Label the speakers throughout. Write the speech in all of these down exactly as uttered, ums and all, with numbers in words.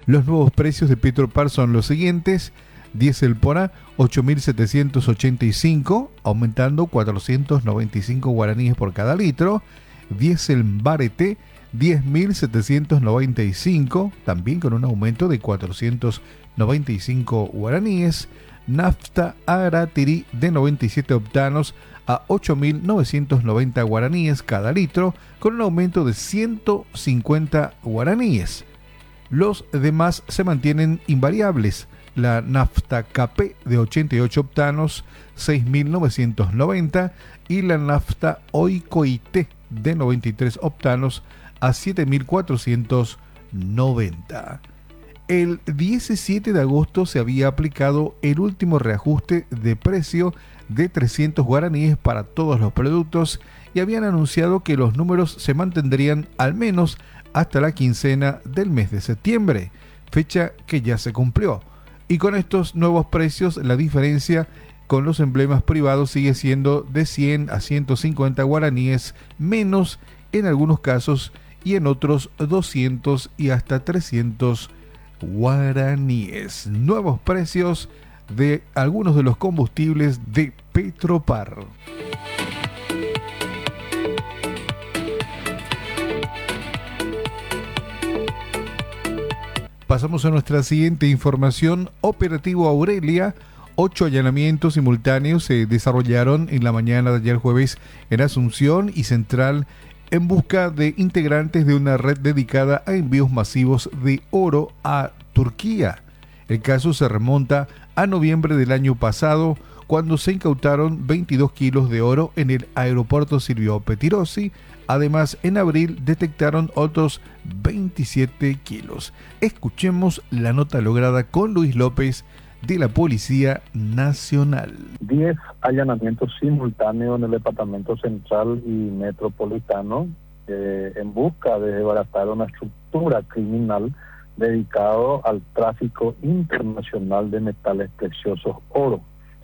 Speaker 1: Los nuevos precios de Petropar son los siguientes: diésel por A, ocho mil setecientos ochenta y cinco, aumentando cuatrocientos noventa y cinco guaraníes por cada litro. Diésel Barete, diez mil setecientos noventa y cinco, también con un aumento de cuatrocientos noventa y cinco guaraníes. Nafta Aratiri de noventa y siete octanos a ocho mil novecientos noventa guaraníes cada litro, con un aumento de ciento cincuenta guaraníes. Los demás se mantienen invariables. La nafta K P de ochenta y ocho octanos, seis mil novecientos noventa, y la nafta Oikoite de noventa y tres octanos a siete mil cuatrocientos noventa. El diecisiete de agosto se había aplicado el último reajuste de precio de trescientos guaraníes para todos los productos y habían anunciado que los números se mantendrían al menos hasta la quincena del mes de septiembre, fecha que ya se cumplió. Y con estos nuevos precios, la diferencia con los emblemas privados sigue siendo de cien a ciento cincuenta guaraníes menos en algunos casos, y en otros doscientos y hasta trescientos guaraníes. Nuevos precios de algunos de los combustibles de Petropar. Pasamos a nuestra siguiente información. Operativo Aurelia. Ocho allanamientos simultáneos se desarrollaron en la mañana de ayer jueves en Asunción y Central en busca de integrantes de una red dedicada a envíos masivos de oro a Turquía. El caso se remonta a noviembre del año pasado, cuando se incautaron veintidós kilos de oro en el aeropuerto Silvio Pettirossi. Además, en abril detectaron otros veintisiete kilos. Escuchemos la nota lograda con Luis López de la Policía Nacional.
Speaker 2: diez allanamientos simultáneos en el departamento central y metropolitano eh, en busca de desbaratar una estructura criminal dedicado al tráfico internacional de metales preciosos oro.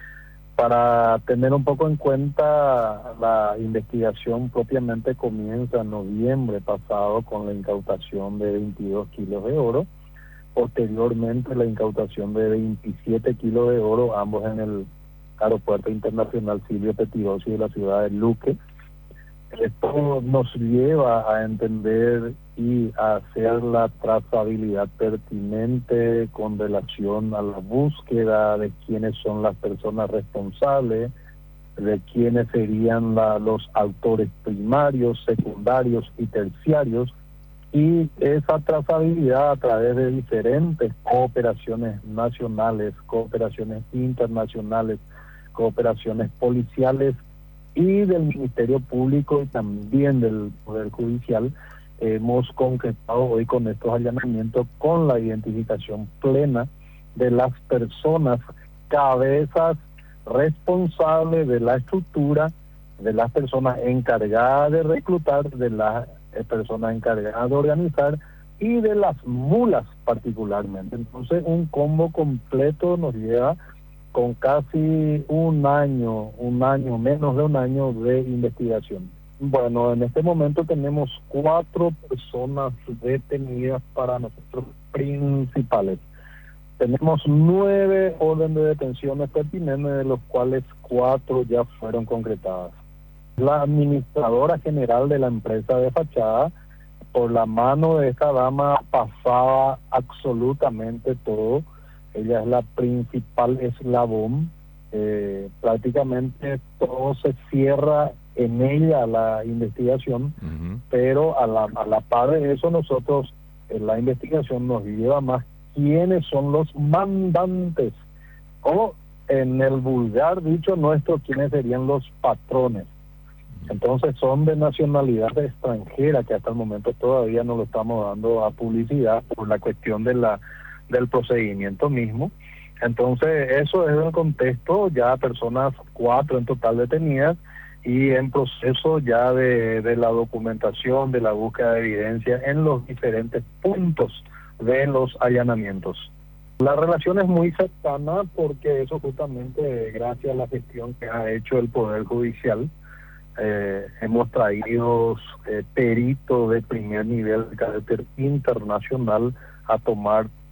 Speaker 2: Para tener un poco en cuenta, la investigación propiamente comienza en noviembre pasado con la incautación de veintidós kilos de oro. Posteriormente, la incautación de veintisiete kilos de oro, ambos en el Aeropuerto Internacional Silvio Pettirossi de la ciudad de Luque. Esto nos lleva a entender y a hacer la trazabilidad pertinente con relación a la búsqueda de quiénes son las personas responsables, de quiénes serían la, los autores primarios, secundarios y terciarios, y esa trazabilidad a través de diferentes cooperaciones nacionales, cooperaciones internacionales, cooperaciones policiales y del Ministerio Público y también del Poder Judicial. Hemos concretado hoy con estos allanamientos con la identificación plena de las personas cabezas responsables de la estructura, de las personas encargadas de reclutar, de las personas encargadas de organizar y de las mulas particularmente. Entonces, un combo completo nos lleva con casi un año, un año, menos de un año de investigación. Bueno, en este momento tenemos cuatro personas detenidas para nosotros principales. Tenemos nueve órdenes de detenciones pertinentes, de los cuales cuatro ya fueron concretadas. La administradora general de la empresa de fachada, por la mano de esta dama pasaba absolutamente todo. Ella es la principal eslabón. Eh, prácticamente todo se cierra en ella la investigación, uh-huh. pero a la, a la par de eso nosotros en la investigación nos lleva más quiénes son los mandantes, o en el vulgar dicho nuestro, quiénes serían los patrones. Entonces son de nacionalidad extranjera, que hasta el momento todavía no lo estamos dando a publicidad por la cuestión de la del procedimiento mismo. Entonces eso es el contexto, ya personas cuatro en total detenidas y en proceso ya de, de la documentación, de la búsqueda de evidencia en los diferentes puntos de los allanamientos. La relación es muy cercana porque eso justamente gracias a la gestión que ha hecho el Poder Judicial. Eh, hemos traído eh, peritos de primer nivel de carácter internacional a tomar